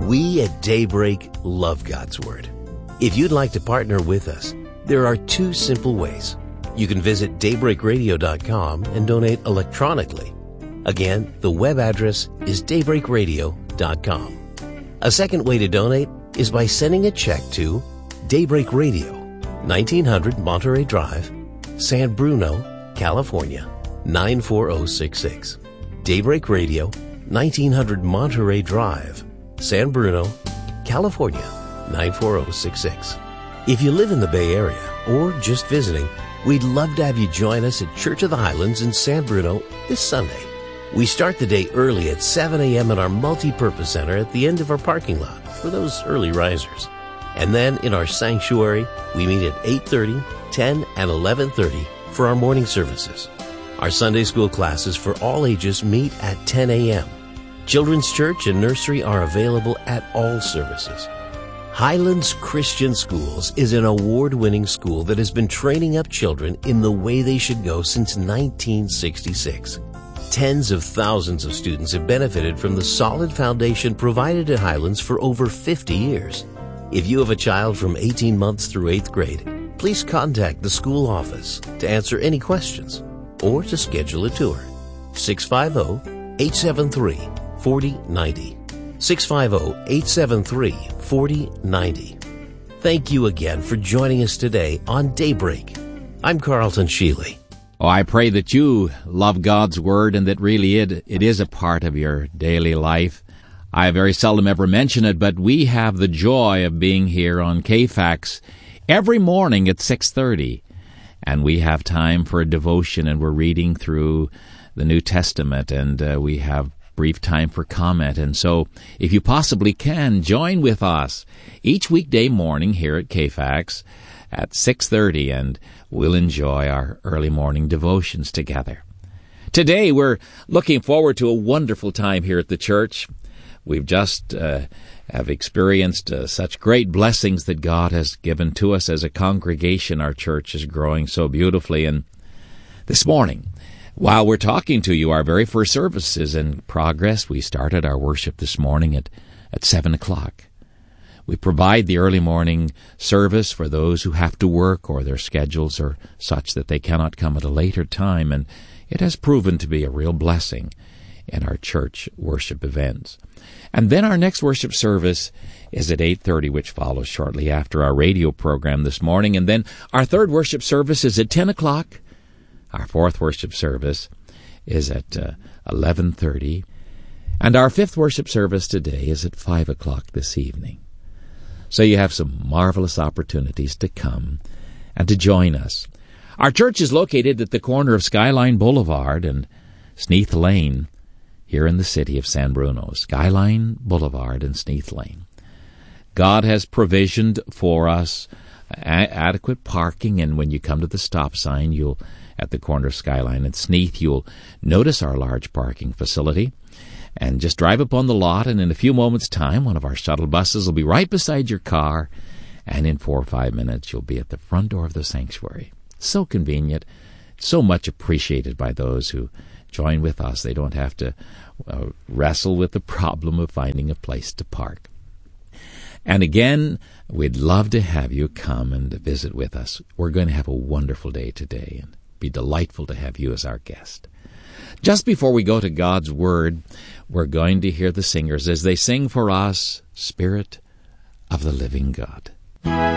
We at Daybreak love God's Word. If you'd like to partner with us, there are two simple ways. You can visit daybreakradio.com and donate electronically. Again, the web address is daybreakradio.com. A second way to donate is by sending a check to Daybreak Radio, 1900 Monterey Drive, San Bruno, California, 94066. Daybreak Radio, 1900 Monterey Drive, San Bruno, California, 94066. If you live in the Bay Area or just visiting, we'd love to have you join us at Church of the Highlands in San Bruno this Sunday. We start the day early at 7 a.m. at our multi-purpose center at the end of our parking lot for those early risers. And then in our sanctuary, we meet at 8:30, 10, and 11:30 for our morning services. Our Sunday school classes for all ages meet at 10 a.m. Children's church and nursery are available at all services. Highlands Christian Schools is an award-winning school that has been training up children in the way they should go since 1966. Tens of thousands of students have benefited from the solid foundation provided at Highlands for over 50 years. If you have a child from 18 months through 8th grade, please contact the school office to answer any questions or to schedule a tour. 650-873-4090. 650-873-4090. Thank you again for joining us today on Daybreak. I'm Carlton Sheely. Oh, I pray that you love God's Word and that really it is a part of your daily life. I very seldom ever mention it, but we have the joy of being here on KFAX every morning at 6:30. And we have time for a devotion, and we're reading through the New Testament, and we have brief time for comment. And so, if you possibly can, join with us each weekday morning here at KFAX at 6:30, and we'll enjoy our early morning devotions together. Today, we're looking forward to a wonderful time here at the church. We've just have experienced such great blessings that God has given to us as a congregation. Our church is growing so beautifully. And this morning, while we're talking to you, our very first service is in progress. We started our worship this morning at 7 o'clock. We provide the early morning service for those who have to work or their schedules are such that they cannot come at a later time, and it has proven to be a real blessing in our church worship events. And then our next worship service is at 8:30, which follows shortly after our radio program this morning. And then our third worship service is at 10 o'clock. Our fourth worship service is at 11:30. And our fifth worship service today is at 5 o'clock this evening. So you have some marvelous opportunities to come and to join us. Our church is located at the corner of Skyline Boulevard and Sneath Lane here in the city of San Bruno. Skyline Boulevard and Sneath Lane. God has provisioned for us adequate parking, and when you come to the stop sign, you'll at the corner of Skyline and Sneath, you'll notice our large parking facility. And just drive up on the lot, and in a few moments' time, one of our shuttle buses will be right beside your car, and in 4 or 5 minutes, you'll be at the front door of the sanctuary. So convenient, so much appreciated by those who join with us. They don't have to wrestle with the problem of finding a place to park. And again, we'd love to have you come and visit with us. We're going to have a wonderful day today, and be delightful to have you as our guest. Just before we go to God's Word, we're going to hear the singers as they sing for us, Spirit of the Living God.